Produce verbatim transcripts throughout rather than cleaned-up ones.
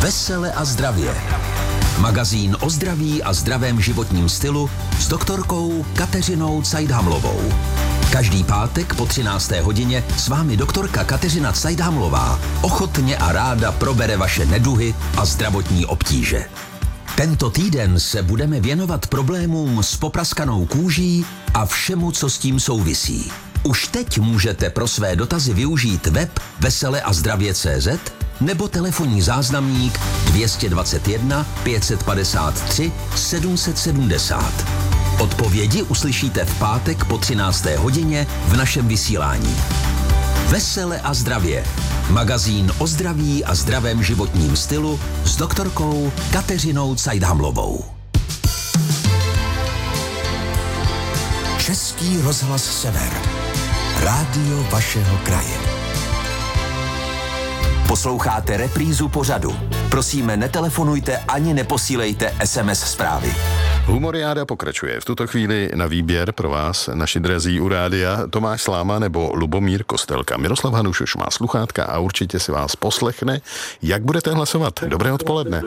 Vesele a zdravě. Magazín o zdraví a zdravém životním stylu s doktorkou Kateřinou Cajdhamlovou. Každý pátek po třinácté hodině s vámi doktorka Kateřina Cajdhamlová ochotně a ráda probere vaše neduhy a zdravotní obtíže. Tento týden se budeme věnovat problémům s popraskanou kůží a všemu, co s tím souvisí. Už teď můžete pro své dotazy využít web vesele a zdravě tečka cé zet nebo telefonní záznamník dvě stě dvacet jedna pět set padesát tři sedm set sedmdesát. Odpovědi uslyšíte v pátek po třinácté hodině v našem vysílání. Vesele a zdravě. Magazín o zdraví a zdravém životním stylu s doktorkou Kateřinou Cajdhamlovou. Český rozhlas Sever. Rádio vašeho kraje. Posloucháte reprízu pořadu. Prosíme, netelefonujte ani neposílejte es em es zprávy. Humoriáda pokračuje. V tuto chvíli na výběr pro vás, naši drazí u rádia, Tomáš Sláma nebo Lubomír Kostelka. Miroslav Hanuš už má sluchátka a určitě si vás poslechne. Jak budete hlasovat? Dobré odpoledne.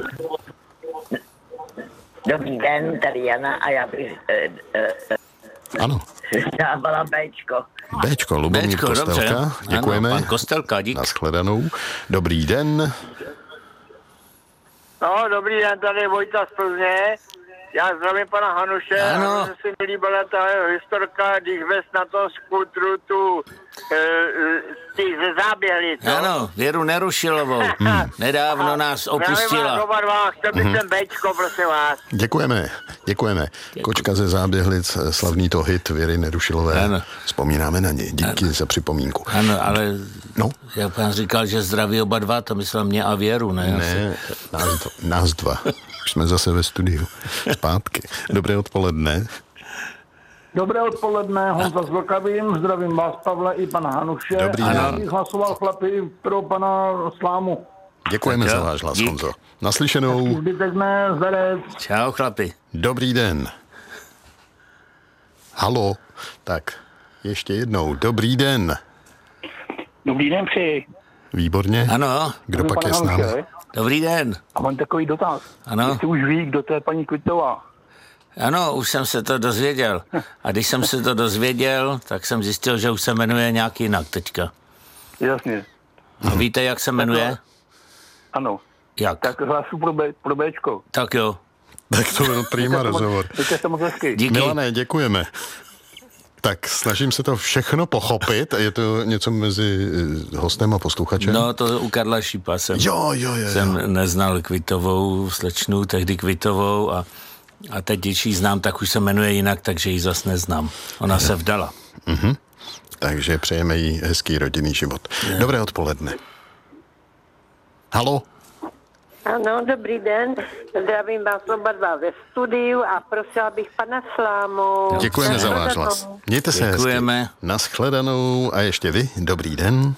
Dobrý den, tady Jana a já bych... Uh, uh, ano. Dávala Béčko. Béčko, Lubomír Béčko, Kostelka. Dobře. Děkujeme. Ano, pan Kostelka, dík. Naschledanou. Dobrý den. No, dobrý den, tady je Vojta z Plzně. Já zdravím pana Hanuše. Ano. A se mi líbila ta historka, když vez na tom skutru tu e, těch ze záběhlic. Ano, Věru Nerušilovou. Hmm. Nedávno nás opustila. Zdravím vás oba dva, chtěl bych ten Béčko, prosím vás. Děkujeme, děkujeme. Děkuji. Kočka ze Záběhlic, slavný to hit Věry Nerušilové. Ano. Vzpomínáme na něj. Díky Ano. za připomínku. Ano, ale No. jak pan říkal, že zdraví oba dva, to myslel mě a Věru, ne? Ne, nás, dva, nás dva. Už jsme zase ve studiu. Zpátky. Dobré odpoledne. Dobré odpoledne, Honza z Vlkavým, zdravím vás, Pavle, i pana Hanuše. Dobrý a já den. bych hlasoval, chlapi, pro pana Slámu. Děkujeme Tak jo, za váš hlas, dík. Honzo. Naslyšenou. Zbytek ne, zdarec. Čau, chlapi. Dobrý den. Halo. Tak, ještě jednou. Dobrý den. Dobrý den, přeji. Výborně. Ano, Kdo pak je s námi? dobrý den. A mám takový dotaz. Ano. Jestli už ví, kdo to je paní Kvitová. Ano, už jsem se to dozvěděl. A když jsem se to dozvěděl, tak jsem zjistil, že už se jmenuje nějak jinak teďka. Jasně. A víte, jak se jmenuje? Ano. Jak? Tak hlasu pro, B, pro Béčko. Tak jo. Tak to byl prima rozhovor. Děkujte se moc hezky. Díky. Milané, děkujeme. Tak snažím se to všechno pochopit. Je to něco mezi hostem a posluchačem? No, to u Karla Šípa jsem, Jo, jo, jo. jo. jsem neznal Kvitovou, slečnu, tehdy Kvitovou a, a teď, když ji znám, tak už se jmenuje jinak, takže ji zas neznám. Ona se vdala. Mhm. Takže přejeme jí hezký rodinný život. Dobré odpoledne. Halo? Ano, dobrý den. Zdravím vás oba dva ve studiu a prosila bych pana Slámu. Děkujeme za váš Nashledanou. hlas. Mějte se Děkujeme. hezky. Naschledanou. A ještě vy. Dobrý den.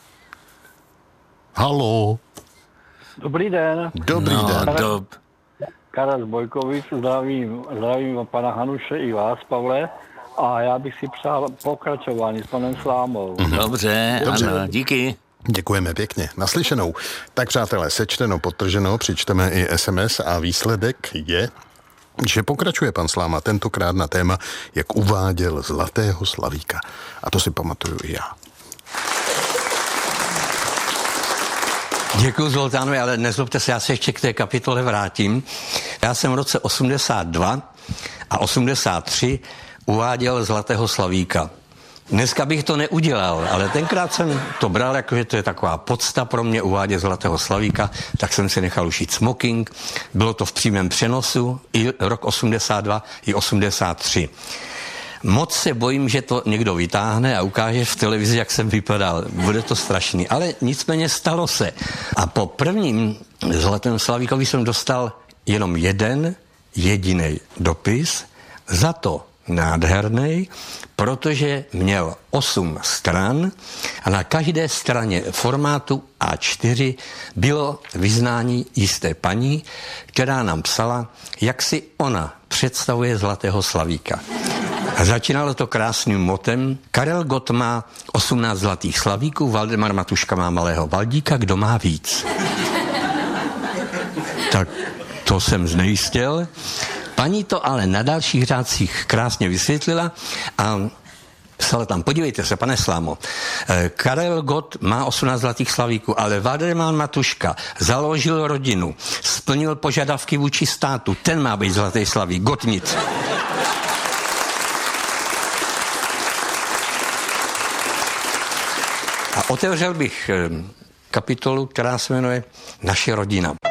Halo? Dobrý den. Dobrý no, den. Do, Karel z Bojkovic, zdravím, zdravím pana Hanuše i vás, Pavle. A já bych si přál pokračování s panem Slámou. dobře, Dobře. ano, díky. Děkujeme pěkně. Naslyšenou. Tak přátelé, sečteno, podtrženo, přičteme i es em es a výsledek je, že pokračuje pan Sláma tentokrát na téma, jak uváděl Zlatého Slavíka. A to si pamatuju i já. Děkuji, Zoltánovi, ale nezlobte se, já se ještě k té kapitole vrátím. Já jsem v roce osmdesát dva a osmdesát tři uváděl Zlatého Slavíka. Dneska bych to neudělal, ale tenkrát jsem to bral, jako že to je taková podsta pro mě uvádět Zlatého Slavíka, tak jsem si nechal ušít smoking. Bylo to v přímém přenosu, i rok osmdesát dva, i osmdesát tři. Moc se bojím, že to někdo vytáhne a ukáže v televizi, jak jsem vypadal. Bude to strašný, ale nicméně stalo se. A po prvním Zlatém Slavíkovi jsem dostal jenom jeden jediný dopis, za to nádherný, protože měl osm stran a na každé straně formátu á čtyři bylo vyznání jisté paní, která nám psala, jak si ona představuje Zlatého Slavíka. A začínalo to krásným motem. Karel Gott má osmnáct zlatých slavíků, Valdemar Matuška má malého Valdíka, kdo má víc? Tak to jsem znejistil. Paní to ale na dalších řádcích krásně vysvětlila a psala tam, podívejte se, pane Slámo, Karel Gott má osmnáct zlatých slavíků, ale Valdemar Matuška založil rodinu, splnil požadavky vůči státu, ten má být zlatý slavík, Gott nic. A otevřel bych kapitolu, která se jmenuje Naše rodina.